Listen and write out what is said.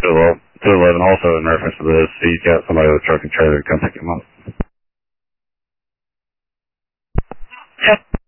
211 also in reference to this. He's got somebody with a truck and trailer to come pick him up.